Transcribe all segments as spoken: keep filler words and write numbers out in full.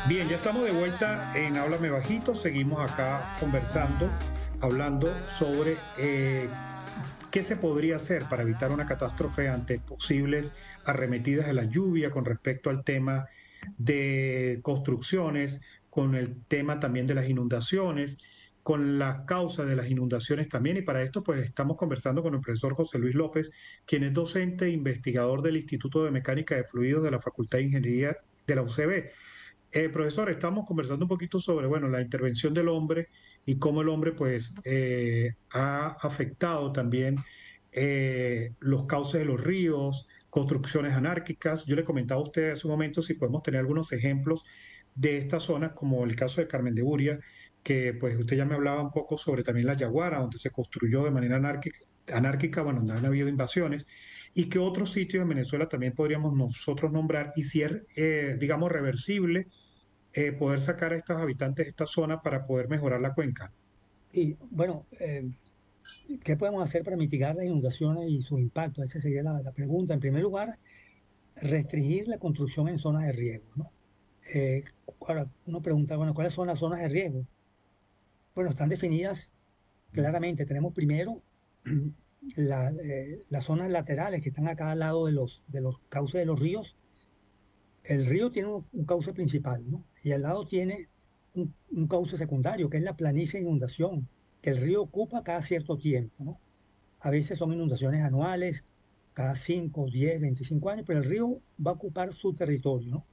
Bien, ya estamos de vuelta en Háblame Bajito. Seguimos acá conversando, hablando sobre eh, qué se podría hacer para evitar una catástrofe ante posibles arremetidas de la lluvia con respecto al tema de construcciones, con el tema también de las inundaciones, con las causas de las inundaciones también. Y para esto, pues estamos conversando con el profesor José Luis López, quien es docente e investigador del Instituto de Mecánica de Fluidos de la Facultad de Ingeniería de la U C B. Eh, profesor, estamos conversando un poquito sobre, bueno, la intervención del hombre y cómo el hombre, pues, eh, ha afectado también eh, los cauces de los ríos, construcciones anárquicas. Yo le comentaba a usted hace un momento si podemos tener algunos ejemplos de estas zonas, como el caso de Carmen de Buria, que pues usted ya me hablaba un poco sobre también la Yaguara, donde se construyó de manera anárquica, anárquica, bueno, donde han habido invasiones, y que otros sitios en Venezuela también podríamos nosotros nombrar, y si es, eh, digamos, reversible eh, poder sacar a estos habitantes de esta zona para poder mejorar la cuenca. Y bueno, eh, ¿qué podemos hacer para mitigar las inundaciones y su impacto? Esa sería la, la pregunta. En primer lugar, restringir la construcción en zonas de riesgo, ¿no? Eh, ahora, uno pregunta, bueno, ¿cuáles son las zonas de riesgo? Bueno, están definidas claramente. Tenemos primero la- eh, las zonas laterales que están a cada lado de los, de los cauces de los ríos. El río tiene un, un cauce principal, ¿no? Y al lado tiene un, un cauce secundario, que es la planicie de inundación, que el río ocupa cada cierto tiempo, ¿no? A veces son inundaciones anuales, cada cinco, diez, veinticinco años, pero el río va a ocupar su territorio, ¿no?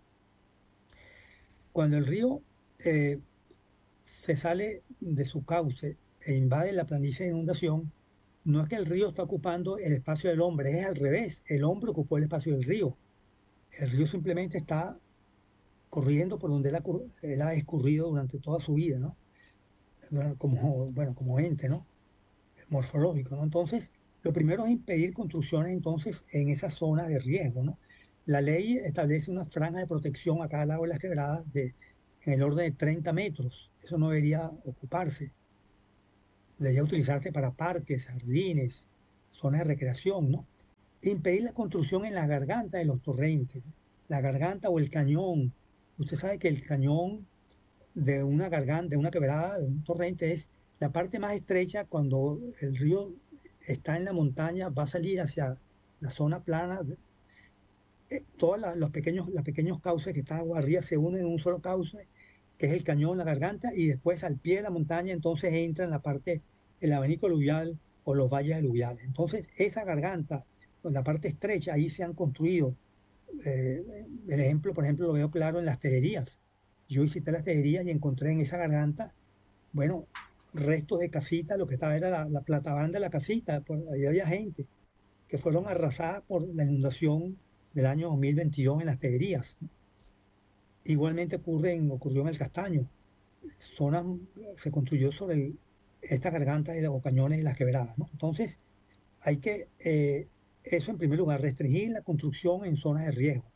Cuando el río eh, se sale de su cauce e invade la planicie de inundación, no es que el río está ocupando el espacio del hombre, es al revés, el hombre ocupó el espacio del río. El río simplemente está corriendo por donde él ha, cur- él ha escurrido durante toda su vida, ¿no? Dura- Como, bueno, como ente, ¿no? Morfológico, ¿no? Entonces, lo primero es impedir construcciones entonces en esas zonas de riesgo, ¿no? La ley establece una franja de protección a cada lado de las quebradas de, en el orden de treinta metros. Eso no debería ocuparse. Debería utilizarse para parques, jardines, zonas de recreación, ¿no? Impedir la construcción en la garganta de los torrentes, la garganta o el cañón. Usted sabe que el cañón de una garganta, de una quebrada, de un torrente, es la parte más estrecha cuando el río está en la montaña, va a salir hacia la zona plana. Eh, todos la- los pequeños, los pequeños cauces que están agua arriba se unen en un solo cauce, que es el cañón, la garganta, y después al pie de la montaña entonces entra en la parte, el abanico aluvial o los valles aluviales. Entonces esa garganta, pues, la parte estrecha, ahí se han construido. eh, el ejemplo, por ejemplo, lo veo claro en las tejerías. Yo visité las tejerías y encontré en esa garganta, bueno, restos de casita, lo que estaba era la, la platabanda de la casita, pues, ahí había gente que fueron arrasadas por la inundación del año dos mil veintidós en las tejerías, ¿no? Igualmente ocurre en, ocurrió en el Castaño. Zonas, se construyó sobre el- estas gargantas de- o cañones de las quebradas, ¿no? Entonces, hay que, eh, eso en primer lugar, restringir la construcción en zonas de riesgo,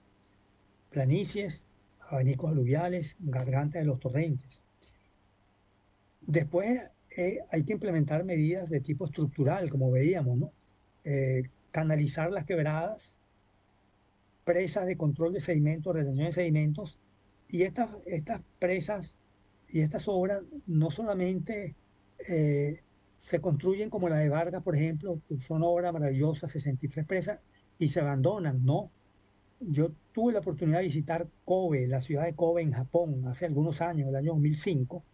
planicies, abanicos aluviales, gargantas de los torrentes. Después, eh, hay que implementar medidas de tipo estructural, como veíamos, ¿no? Eh, canalizar las quebradas, presas de control de sedimentos, retención de sedimentos, y estas, estas presas y estas obras no solamente eh, se construyen como la de Vargas, por ejemplo, que son obras maravillosas, sesenta y tres presas, y se abandonan, no. Yo tuve la oportunidad de visitar Kobe, la ciudad de Kobe en Japón, hace algunos años, el año dos mil cinco,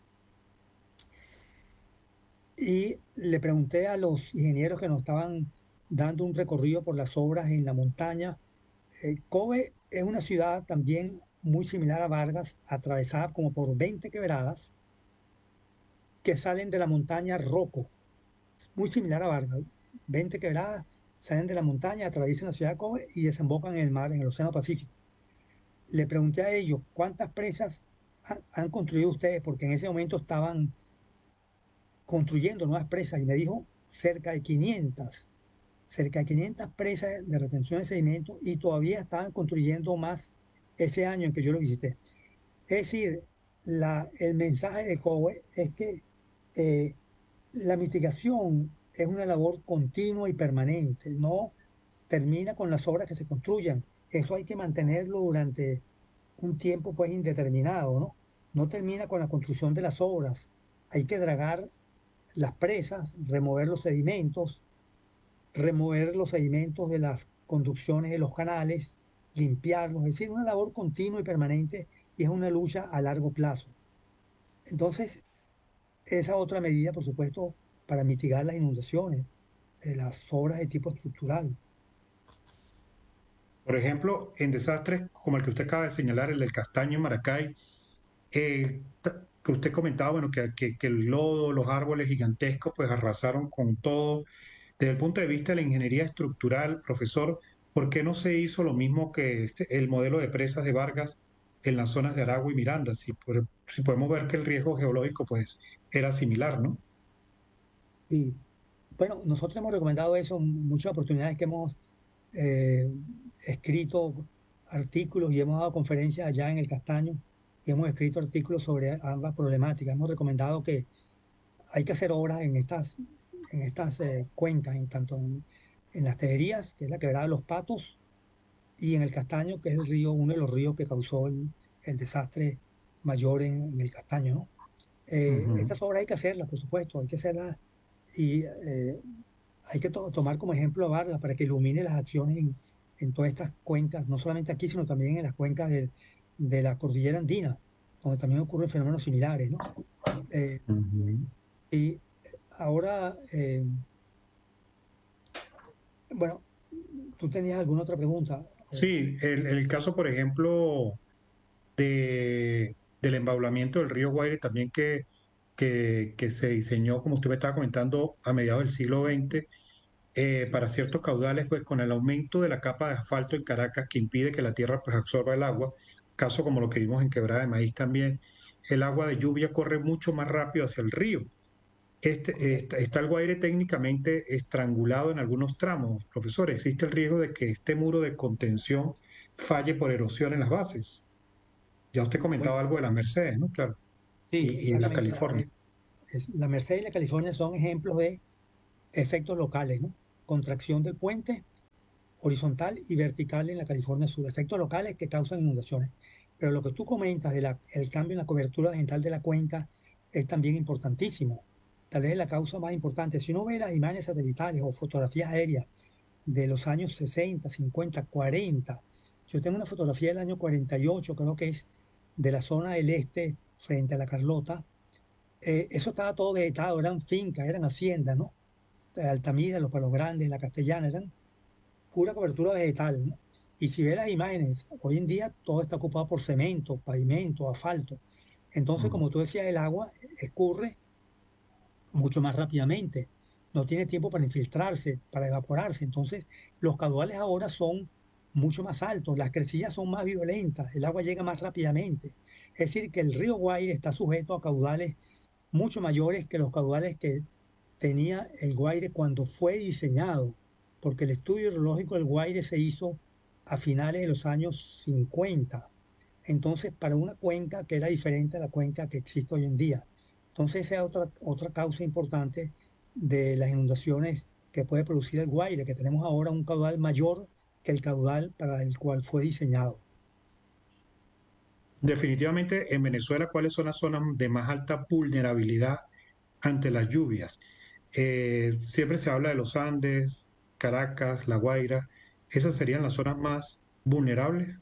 y le pregunté a los ingenieros que nos estaban dando un recorrido por las obras en la montaña. Eh, Kobe es una ciudad también muy similar a Vargas, atravesada como por veinte quebradas que salen de la montaña Roko, muy similar a Vargas. veinte quebradas salen de la montaña, atraviesan la ciudad de Kobe y desembocan en el mar, en el Océano Pacífico. Le pregunté a ellos, ¿cuántas presas han, han construido ustedes? Porque en ese momento estaban construyendo nuevas presas y me dijo cerca de quinientas, cerca de quinientas presas de retención de sedimentos y todavía estaban construyendo más ese año en que yo lo visité. Es decir, la, el mensaje de Coe es que eh, la mitigación es una labor continua y permanente, no termina con las obras que se construyan. Eso hay que mantenerlo durante, un tiempo pues indeterminado, ¿no? No termina con la construcción de las obras. Hay que dragar las presas, remover los sedimentos, remover los sedimentos de las conducciones de los canales, limpiarlos, es decir, una labor continua y permanente y es una lucha a largo plazo. Entonces, esa otra medida, por supuesto, para mitigar las inundaciones, eh, las obras de tipo estructural. Por ejemplo, en desastres como el que usted acaba de señalar, el del Castaño en Maracay, eh, ta- que usted comentaba, bueno, que, que- que el lodo, los árboles gigantescos, pues arrasaron con todo. Desde el punto de vista de la ingeniería estructural, profesor, ¿por qué no se hizo lo mismo que este- el modelo de presas de Vargas en las zonas de Aragua y Miranda? Si, por- si podemos ver que el riesgo geológico, pues, era similar, ¿no? Y bueno, nosotros hemos recomendado eso en muchas oportunidades que hemos eh, escrito artículos y hemos dado conferencias allá en el Castaño y hemos escrito artículos sobre ambas problemáticas. Hemos recomendado que hay que hacer obras en estas, en estas eh, cuencas, en tanto en, en las Tejerías, que es la quebrada de los Patos, y en el Castaño, que es el río, uno de los ríos que causó el, el desastre mayor en, en el Castaño, ¿no? Eh, Ujú. estas obras hay que hacerlas, por supuesto, hay que hacerlas y eh, hay que to- tomar como ejemplo a Vargas para que ilumine las acciones en, en todas estas cuencas, no solamente aquí, sino también en las cuencas de, de la cordillera andina, donde también ocurren fenómenos similares, ¿no? Eh, Ujú. y ahora, eh, bueno, tú tenías alguna otra pregunta. O- Sí, el, el caso, por ejemplo, de, del embaulamiento del río Guaire también que, que, que se diseñó, como usted me estaba comentando, a mediados del siglo veinte, eh, para ciertos caudales, pues con el aumento de la capa de asfalto en Caracas que impide que la tierra pues absorba el agua, caso como lo que vimos en Quebrada de Maíz también, el agua de lluvia corre mucho más rápido hacia el río. Este, está, correcto. está el Guaire técnicamente estrangulado en algunos tramos, profesor. Existe el riesgo de que este muro de contención falle por erosión en las bases. Ya usted Bueno, comentaba algo de las Mercedes, ¿no? Claro. sí, Y, y la exactamente. La, California. eh, es- la Merced y la California son ejemplos de efectos locales, ¿no? Contracción del puente horizontal y vertical en la California Sur, efectos locales que causan inundaciones. Pero lo que tú comentas del cambio en la cobertura vegetal de la cuenca es también importantísimo. Tal vez es la causa más importante. Si uno ve las imágenes satelitales o fotografías aéreas de los años sesenta, cincuenta, cuarenta, yo tengo una fotografía del año cuarenta y ocho, creo que es, de la zona del este frente a la Carlota. Eh, eso estaba todo vegetado, eran fincas, eran haciendas, ¿no? Altamira, Los Palos Grandes, La Castellana, eran pura cobertura vegetal, ¿no? Y si ves las imágenes, hoy en día todo está ocupado por cemento, pavimento, asfalto. Entonces, Mm. como tú decías, el agua escurre mucho más rápidamente. No tiene tiempo para infiltrarse, para evaporarse. Entonces, los caudales ahora son mucho más altos, las crecillas son más violentas, el agua llega más rápidamente. Es decir, que el río Guaire está sujeto a caudales mucho mayores que los caudales que tenía el Guaire cuando fue diseñado, porque el estudio hidrológico del Guaire se hizo a finales de los años cincuenta. Entonces, para una cuenca que era diferente a la cuenca que existe hoy en día. Entonces, esa es otra, otra causa importante de las inundaciones que puede producir el Guaire, que tenemos ahora un caudal mayor que el caudal para el cual fue diseñado. Definitivamente, en Venezuela, ¿cuáles son las zonas de más alta vulnerabilidad ante las lluvias? Eh, siempre se habla de los Andes, Caracas, La Guaira. ¿Esas serían las zonas más vulnerables?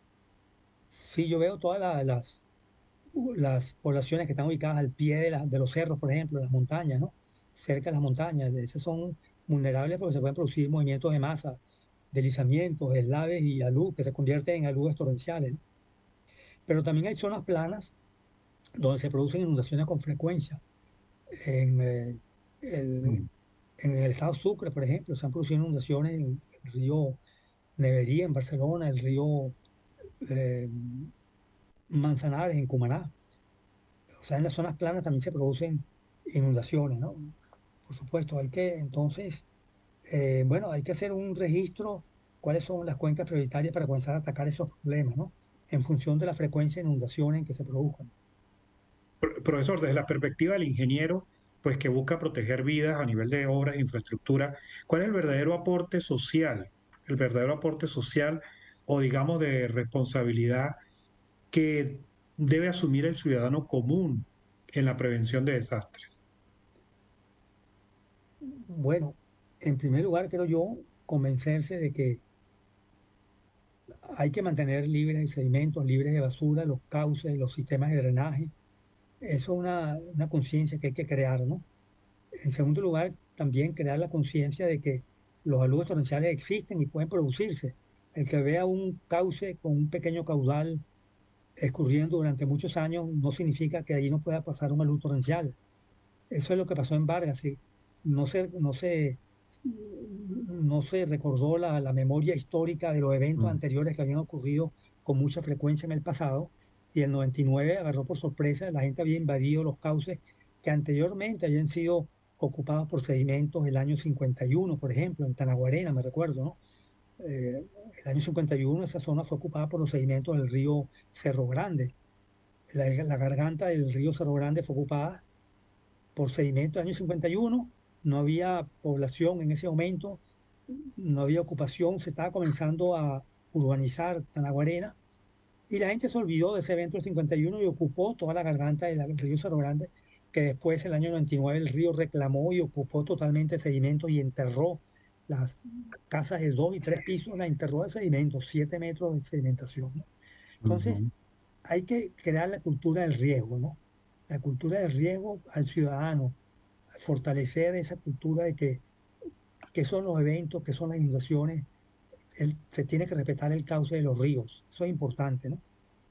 Sí, yo veo todas la- las, las poblaciones que están ubicadas al pie de, la- de los cerros, por ejemplo, las montañas, ¿no? Cerca de las montañas, esas son vulnerables porque se pueden producir movimientos de masa, deslizamientos, deslaves y alud, que se convierten en aludes torrenciales, ¿no? Pero también hay zonas planas donde se producen inundaciones con frecuencia. En, eh, el, Mm. en el estado Sucre, por ejemplo, se han producido inundaciones en el río Nevería, en Barcelona, el río eh, Manzanares, en Cumaná. O sea, en las zonas planas también se producen inundaciones, ¿no? Por supuesto, hay que, entonces, eh, bueno, hay que hacer un registro, cuáles son las cuencas prioritarias para comenzar a atacar esos problemas, ¿no? En función de la frecuencia de inundaciones que se produzcan. Pro- Profesor, desde la perspectiva del ingeniero, pues que busca proteger vidas a nivel de obras e infraestructura, ¿cuál es el verdadero aporte social? El verdadero aporte social o digamos de responsabilidad que debe asumir el ciudadano común en la prevención de desastres? Bueno, en primer lugar, creo yo, convencerse de que hay que mantener libres de sedimentos, libres de basura, los cauces, los sistemas de drenaje. Eso es una, una conciencia que hay que crear, ¿no? En segundo lugar, también crear la conciencia de que los aluvios torrenciales existen y pueden producirse. El que vea un cauce con un pequeño caudal escurriendo durante muchos años no significa que ahí no pueda pasar un alud torrencial. Eso es lo que pasó en Vargas. Sí. No se, no se, no se recordó la, la memoria histórica de los eventos Mm. anteriores que habían ocurrido con mucha frecuencia en el pasado. Y el noventa y nueve agarró por sorpresa, la gente había invadido los cauces que anteriormente habían sido ocupados por sedimentos el año cincuenta y uno, por ejemplo, en Tanaguarena, me recuerdo, ¿no? Eh, el año cincuenta y uno esa zona fue ocupada por los sedimentos del río Cerro Grande. La, la garganta del río Cerro Grande fue ocupada por sedimentos del año cincuenta y uno, no había población en ese momento, no había ocupación, se estaba comenzando a urbanizar Tanaguarena y la gente se olvidó de ese evento del cincuenta y uno y ocupó toda la garganta del río Cerro Grande, que después, el año noventa y nueve, el río reclamó y ocupó totalmente sedimentos y enterró las casas de dos y tres pisos, la enterró de sedimentos, siete metros de sedimentación, ¿no? Entonces, Ujú. hay que crear la cultura del riesgo, ¿no? La cultura del riesgo al ciudadano, fortalecer esa cultura de que qué son los eventos, qué son las inundaciones, el- se tiene que respetar el cauce de los ríos, eso es importante, ¿no?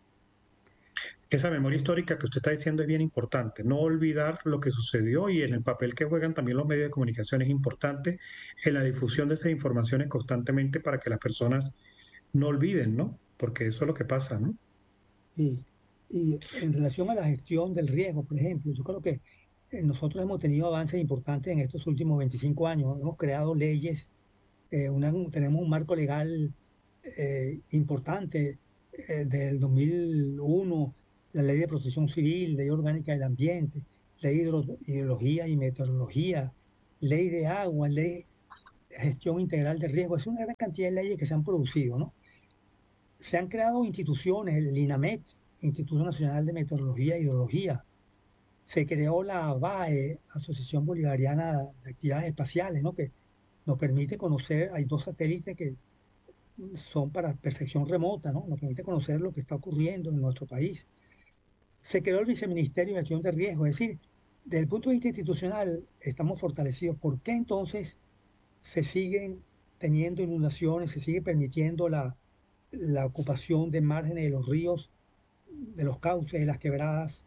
Esa memoria histórica que usted está diciendo es bien importante. No olvidar lo que sucedió y en el papel que juegan también los medios de comunicación es importante en la difusión de esas informaciones constantemente para que las personas no olviden, ¿no? Porque eso es lo que pasa, ¿no? Y, y en relación a la gestión del riesgo, por ejemplo, yo creo que eh, nosotros hemos tenido avances importantes en estos últimos veinticinco años, hemos creado leyes, eh, una- tenemos un marco legal eh, importante eh, del dos mil uno, la Ley de Protección Civil, Ley Orgánica del Ambiente, Ley de Hidro- Hidrología y Meteorología, Ley de Agua, Ley de Gestión Integral de Riesgo. Es una gran cantidad de leyes que se han producido, ¿no? Se han creado instituciones, el INAMET, Instituto Nacional de Meteorología e Hidrología. Se creó la ABAE, Asociación Bolivariana de Actividades Espaciales, ¿no? Que nos permite conocer, hay dos satélites que son para percepción remota, ¿no? Nos permite conocer lo que está ocurriendo en nuestro país. Se creó el Viceministerio de Gestión de Riesgo, es decir, desde el punto de vista institucional estamos fortalecidos. ¿Por qué entonces se siguen teniendo inundaciones, se sigue permitiendo la, la ocupación de márgenes de los ríos, de los cauces, de las quebradas?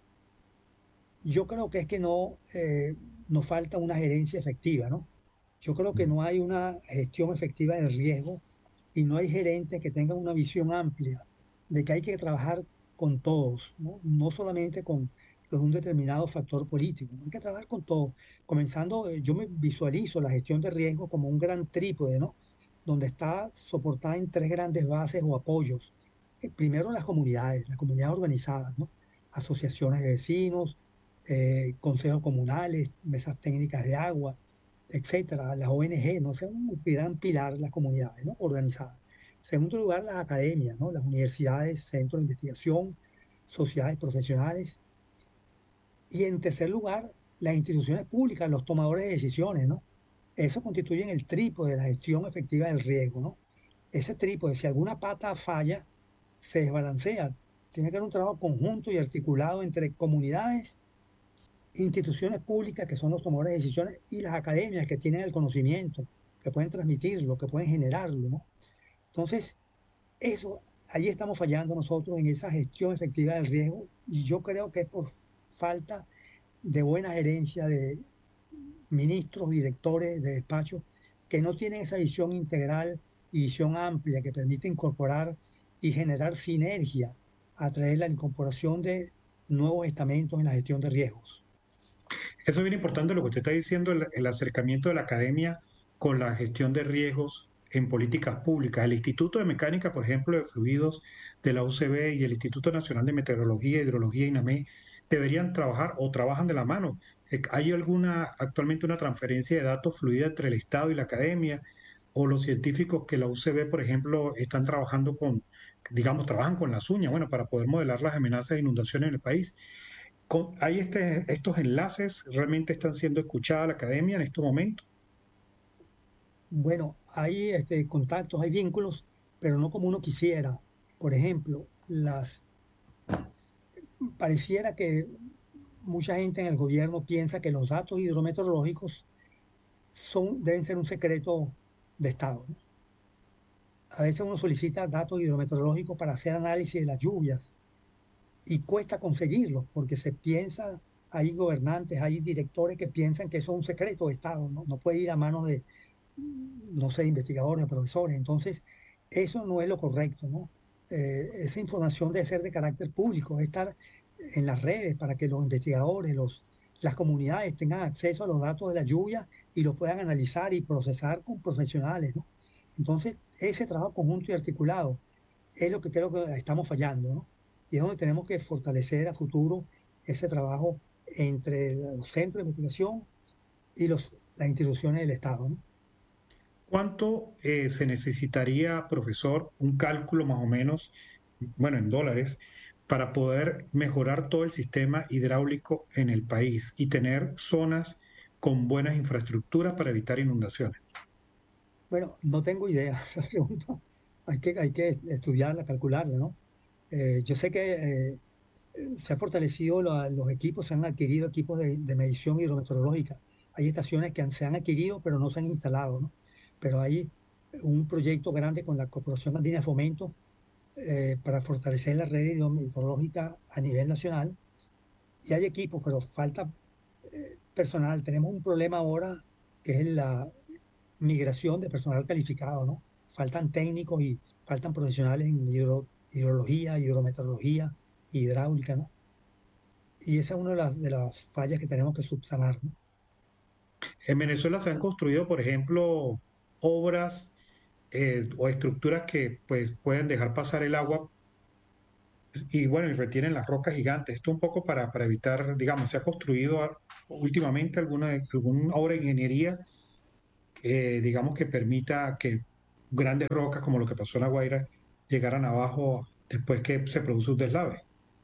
Yo creo que es que no eh, nos falta una gerencia efectiva, ¿no? Yo creo que no hay una gestión efectiva del riesgo y no hay gerentes que tengan una visión amplia de que hay que trabajar con todos, ¿no? No solamente con los de un determinado factor político, ¿no? Hay que trabajar con todos. Comenzando, eh, yo me visualizo la gestión de riesgo como un gran trípode, ¿no? Donde está soportada en tres grandes bases o apoyos. Eh, primero las comunidades, las comunidades organizadas, ¿no? Asociaciones de vecinos, eh, consejos comunales, mesas técnicas de agua, etcétera, las O N G, no sé, un gran pilar las comunidades, ¿no? Organizadas. Segundo lugar, las academias, ¿no? Las universidades, centros de investigación, sociedades profesionales. Y en tercer lugar, las instituciones públicas, los tomadores de decisiones, ¿no? Eso constituyen el trípode de la gestión efectiva del riesgo, ¿no? Ese trípode, si alguna pata falla, se desbalancea. Tiene que haber un trabajo conjunto y articulado entre comunidades, instituciones públicas, que son los tomadores de decisiones, y las academias que tienen el conocimiento, que pueden transmitirlo, que pueden generarlo, ¿no? Entonces, eso, ahí estamos fallando nosotros en esa gestión efectiva del riesgo, y yo creo que es por falta de buena gerencia de ministros, directores de despachos, que no tienen esa visión integral y visión amplia que permite incorporar y generar sinergia a través de la incorporación de nuevos estamentos en la gestión de riesgos. Eso es bien importante lo que usted está diciendo, el, el acercamiento de la academia con la gestión de riesgos en políticas públicas. El Instituto de Mecánica, por ejemplo, de Fluidos de la U C B y el Instituto Nacional de Meteorología, Hidrología, INAME, deberían trabajar o trabajan de la mano. Eh, ¿Hay alguna, actualmente una transferencia de datos fluida entre el Estado y la academia? ¿O los científicos que la U C B, por ejemplo, están trabajando con digamos, trabajan con las uñas, bueno, para poder modelar las amenazas de inundación en el país. Con, ¿hay este, estos enlaces realmente están siendo escuchadas la academia en estos momentos? Bueno, hay este, contactos, hay vínculos, pero no como uno quisiera. Por ejemplo, las, pareciera que mucha gente en el gobierno piensa que los datos hidrometeorológicos son, deben ser un secreto de Estado, ¿no? A veces uno solicita datos hidrometeorológicos para hacer análisis de las lluvias y cuesta conseguirlos porque se piensa, hay gobernantes, hay directores que piensan que eso es un secreto de Estado, ¿no? No puede ir a manos de, no sé, investigadores, profesores. Entonces, eso no es lo correcto, ¿no? Eh, esa información debe ser de carácter público, debe estar en las redes para que los investigadores, los, las comunidades tengan acceso a los datos de la lluvia y los puedan analizar y procesar con profesionales, ¿no? Entonces, ese trabajo conjunto y articulado es lo que creo que estamos fallando, ¿no? Y es donde tenemos que fortalecer a futuro ese trabajo entre los centros de investigación y los, las instituciones del Estado, ¿no? ¿Cuánto eh, se necesitaría, profesor, un cálculo más o menos, bueno, en dólares, para poder mejorar todo el sistema hidráulico en el país y tener zonas con buenas infraestructuras para evitar inundaciones? Bueno, no tengo idea. Esa pregunta hay que, hay que estudiarla, calcularla, ¿no? Eh, yo sé que eh, eh, se han fortalecido la- los equipos, se han adquirido equipos de, de medición hidrometeorológica. Hay estaciones que han- se han adquirido, pero no se han instalado, ¿no? Pero hay un proyecto grande con la Corporación Andina de Fomento eh, para fortalecer la red hidrometeorológica a nivel nacional. Y hay equipos, pero falta eh, personal. Tenemos un problema ahora que es la migración de personal calificado, ¿no? Faltan técnicos y faltan profesionales en hidro- hidrología, hidrometeorología, hidráulica, ¿no? Y esa es una de las, de las fallas que tenemos que subsanar, ¿no? En Venezuela se han construido, por ejemplo, obras eh, o estructuras que pues, pueden dejar pasar el agua y bueno, y retienen las rocas gigantes. Esto un poco para, para evitar, digamos, se ha construido a- últimamente alguna, alguna obra de ingeniería, eh, digamos, que permita que grandes rocas, como lo que pasó en La Guaira, llegaran abajo después que se produce un deslave.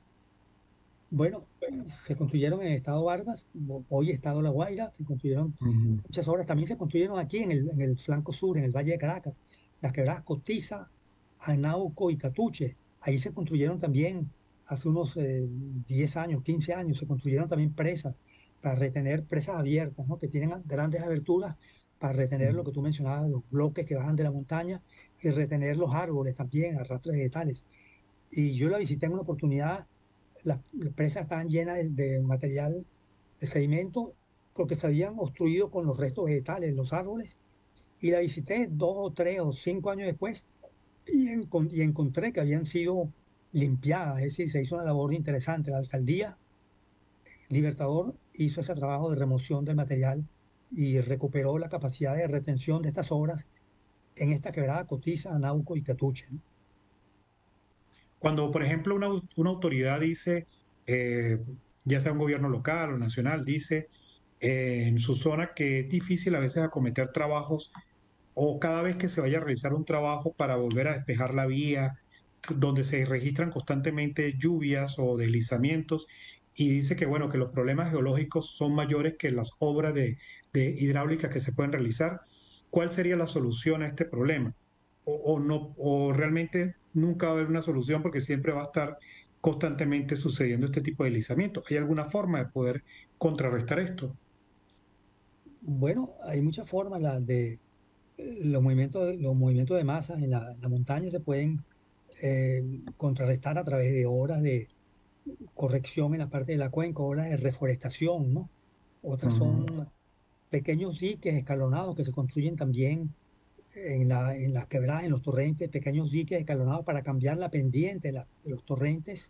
Bueno, se construyeron en el estado Vargas, ho- hoy estado La Guaira, se construyeron Ujú. muchas obras, también se construyeron aquí en el, en el flanco sur, en el Valle de Caracas, las quebradas Cotiza, Anauco y Catuche. Ahí se construyeron también, hace unos eh, diez años, quince años, se construyeron también presas para retener presas abiertas, ¿no? Que tienen grandes aberturas para retener lo que tú mencionabas, los bloques que bajan de la montaña y retener los árboles también, arrastres vegetales. Y yo la visité en una oportunidad, las presas estaban llenas de, de material de sedimento porque se habían obstruido con los restos vegetales, los árboles, y la visité dos o tres o cinco años después y, encon- y encontré que habían sido limpiadas, es decir, se hizo una labor interesante. La alcaldía Libertador hizo ese trabajo de remoción del material y recuperó la capacidad de retención de estas obras en esta quebrada Cotiza, Anauco y Catuche, ¿no? Cuando, por ejemplo, una, au- una autoridad dice, eh, ya sea un gobierno local o nacional, dice eh, en su zona que es difícil a veces acometer trabajos o cada vez que se vaya a realizar un trabajo para volver a despejar la vía, donde se registran constantemente lluvias o deslizamientos, y dice que, bueno, que los problemas geológicos son mayores que las obras de, de hidráulica que se pueden realizar. ¿Cuál sería la solución a este problema? O, o no, o realmente nunca va a haber una solución porque siempre va a estar constantemente sucediendo este tipo de deslizamientos. ¿Hay alguna forma de poder contrarrestar esto? Bueno, hay muchas formas la de eh, los movimientos, de- los movimientos de masas en la, en la montaña se pueden eh, contrarrestar a través de obras de corrección en la parte de la cuenca, obras de reforestación, ¿no? Otras Ujú. son pequeños diques escalonados que se construyen también en la, en las quebradas, en los torrentes, pequeños diques escalonados para cambiar la pendiente de, la- de los torrentes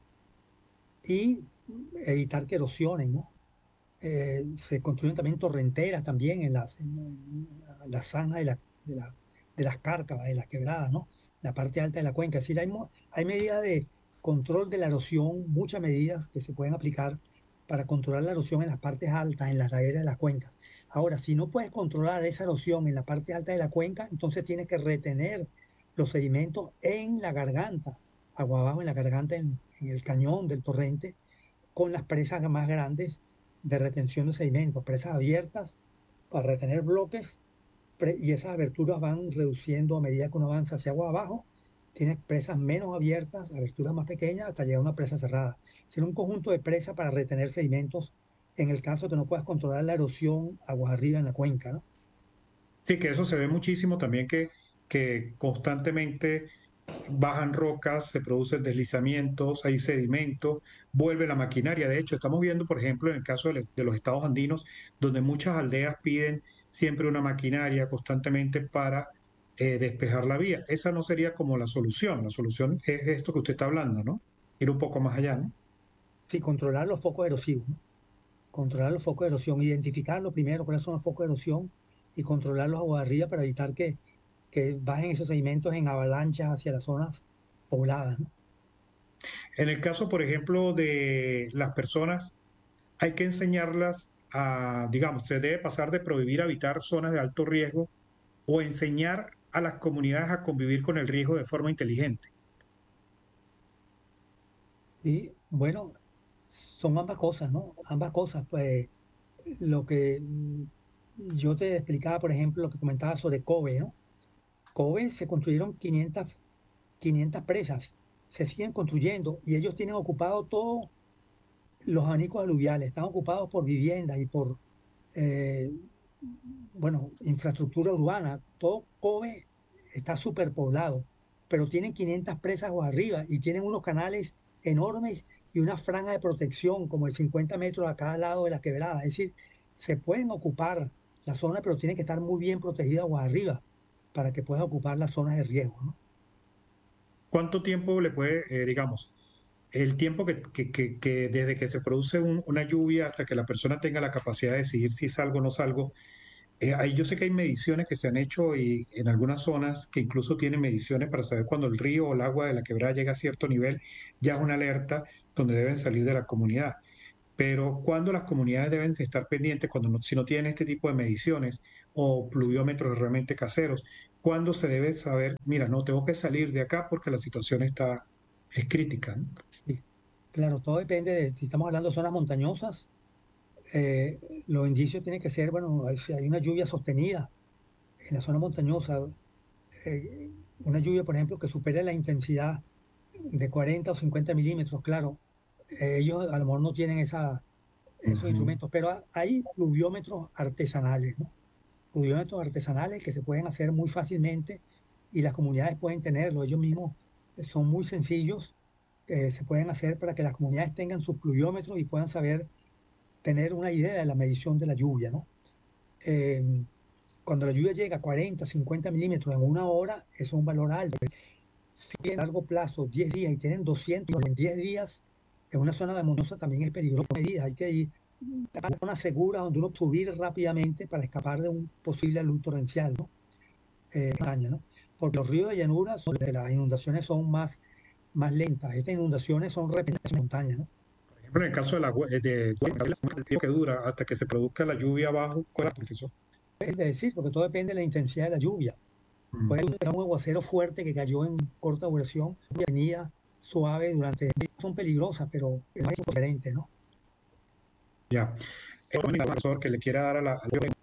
y evitar que erosionen, ¿no? Eh, se construyen también torrenteras también en las, en, en las zanjas de, la- de, la- de las cárcavas, de las quebradas, ¿no? La parte alta de la cuenca. Es decir, hay, mo- hay medidas de control de la erosión, muchas medidas que se pueden aplicar para controlar la erosión en las partes altas, en las laderas de las cuencas. Ahora, si no puedes controlar esa erosión en la parte alta de la cuenca, entonces tienes que retener los sedimentos en la garganta, agua abajo en la garganta, en, en el cañón del torrente, con las presas más grandes de retención de sedimentos, presas abiertas para retener bloques, pre- y esas aberturas van reduciendo a medida que uno avanza hacia agua abajo. Tienes presas menos abiertas, aberturas más pequeñas, hasta llegar a una presa cerrada. Será un conjunto de presas para retener sedimentos en el caso que no puedas controlar la erosión aguas arriba en la cuenca, ¿no? Sí, que eso se ve muchísimo también que, que constantemente bajan rocas, se producen deslizamientos, hay sedimentos, vuelve la maquinaria. De hecho, estamos viendo, por ejemplo, en el caso de, le- de los estados andinos, donde muchas aldeas piden siempre una maquinaria constantemente para eh, despejar la vía. Esa no sería como la solución. La solución es esto que usted está hablando, ¿no? Ir un poco más allá, ¿no? Sí, controlar los focos erosivos, ¿no? Controlar los focos de erosión, identificarlo primero, cuáles son los focos de erosión y controlarlos aguas arriba para evitar que, que bajen esos sedimentos en avalanchas hacia las zonas pobladas, ¿no? En el caso, por ejemplo, de las personas, hay que enseñarlas a, digamos, se debe pasar de prohibir habitar zonas de alto riesgo o enseñar a las comunidades a convivir con el riesgo de forma inteligente. Y bueno, son ambas cosas, ¿no? Ambas cosas. Pues lo que mm, yo te explicaba, por ejemplo, lo que comentaba sobre Kobe, ¿no? Kobe se construyeron quinientas quinientas presas, se siguen construyendo y ellos tienen ocupado todos los abanicos aluviales, están ocupados por viviendas y por, eh, bueno, infraestructura urbana. Todo Kobe está superpoblado, pero tienen quinientas presas o arriba y tienen unos canales enormes y una franja de protección como de cincuenta metros a cada lado de la quebrada. Es decir, se pueden ocupar la zona, pero tienen que estar muy bien protegidas o arriba para que puedan ocupar las zonas de riesgo, ¿no? ¿Cuánto tiempo le puede, eh, digamos, el tiempo que, que- que- que desde que se produce un- una lluvia hasta que la persona tenga la capacidad de decidir si salgo o no salgo? Eh, ahí yo sé que hay mediciones que se han hecho y en algunas zonas que incluso tienen mediciones para saber cuando el río o el agua de la quebrada llega a cierto nivel, ya es una alerta donde deben salir de la comunidad. Pero cuando las comunidades deben de estar pendientes, cuando no- si no tienen este tipo de mediciones o pluviómetros realmente caseros, cuándo se debe saber, mira, no tengo que salir de acá porque la situación está, es crítica, ¿no? Sí, claro, todo depende de si estamos hablando de zonas montañosas. eh, los indicios tienen que ser, bueno, hay- si hay una lluvia sostenida en la zona montañosa, eh, una lluvia, por ejemplo, que supere la intensidad de cuarenta o cincuenta milímetros, claro, eh, ellos a lo mejor no tienen esa, esos Ujú. instrumentos, pero ha- hay pluviómetros artesanales, ¿no? Pluviómetros artesanales que se pueden hacer muy fácilmente y las comunidades pueden tenerlo. Ellos mismos eh, son muy sencillos, que se pueden hacer para que las comunidades tengan sus pluviómetros y puedan saber tener una idea de la medición de la lluvia, ¿no? Eh, Cuando la lluvia llega a cuarenta, cincuenta milímetros en una hora, eso es un valor alto. Si a largo plazo, diez días, y tienen doscientos en diez días, en una zona de montaña también es peligroso. Hay que ir a una zona segura donde uno subir rápidamente para escapar de un posible alud torrencial, ¿no? Eh, montaña, ¿no? Porque los ríos de llanura, son- las inundaciones son más, más lentas. Estas inundaciones son repentinas en montaña, ¿no? Por ejemplo, en el caso de la, hue- de, el tiempo que dura hasta que se produzca la lluvia abajo, ¿cuál es, profesor? Es decir, porque todo depende de la intensidad de la lluvia. Puede Ujú. ser un aguacero fuerte que cayó en corta duración, venía suave durante, son peligrosas, pero es diferente, ¿no? Ya. El profesor que le quiera dar a la, a la-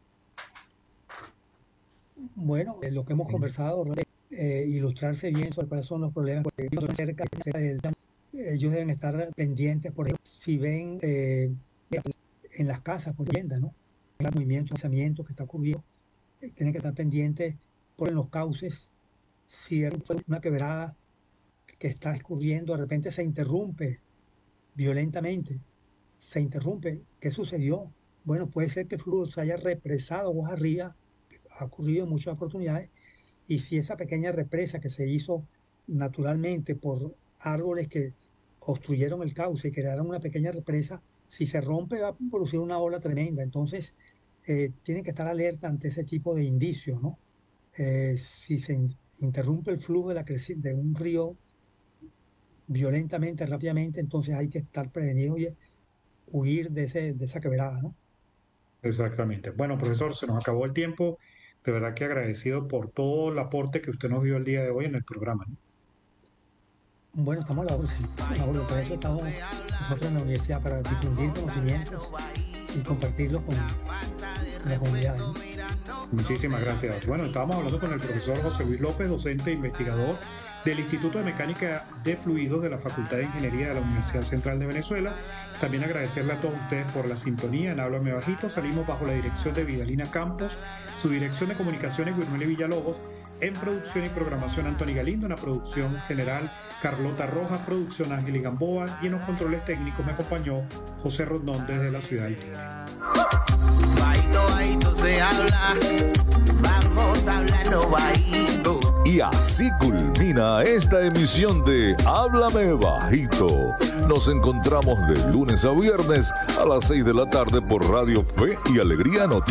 Bueno, eh, lo que hemos conversado, eh, ilustrarse bien sobre cuáles son los problemas, porque ellos cerca, cerca del- ellos deben estar pendientes, por ejemplo, si ven eh, en las casas, por vivienda, ¿no? El movimiento, lanzamiento que está ocurriendo, eh, tienen que estar pendientes por en los cauces, si hay una quebrada que está escurriendo, de repente se interrumpe violentamente, se interrumpe. ¿Qué sucedió? Bueno, puede ser que el flujo se haya represado aguas arriba, que ha ocurrido en muchas oportunidades, y si esa pequeña represa que se hizo naturalmente por árboles que obstruyeron el cauce y crearon una pequeña represa, si se rompe va a producir una ola tremenda. Entonces, eh, tienen que estar alerta ante ese tipo de indicios, ¿no? Eh, si se in- interrumpe el flujo de, la creci- de un río violentamente, rápidamente, entonces hay que estar prevenido y huir de, ese, de esa quebrada, ¿no? Exactamente. Bueno, profesor, se nos acabó el tiempo. de verdad que agradecido por todo el aporte que usted nos dio el día de hoy en el programa, ¿no? Bueno, estamos a la orden, a la orden. Por eso estamos nosotros en la universidad, para difundir conocimientos y compartirlos con la comunidad, ¿no? Muchísimas gracias. Bueno, estábamos hablando con el profesor José Luis López, docente e investigador del Instituto de Mecánica de Fluidos de la Facultad de Ingeniería de la Universidad Central de Venezuela. También agradecerle a todos ustedes por la sintonía en Háblame Bajito. Salimos bajo la dirección de Vidalina Campos, su dirección de comunicaciones Wilmeli Villalobos, en producción y programación Anthony Galindo, en la producción general Carlota Rojas, producción Ángel Gamboa, y en los controles técnicos me acompañó José Rondón desde la ciudad del Tigre. Bajito, bajito se habla, vamos hablando bajito. Y así culmina esta emisión de Háblame Bajito. Nos encontramos de lunes a viernes a las seis de la tarde por Radio Fe y Alegría Noticias.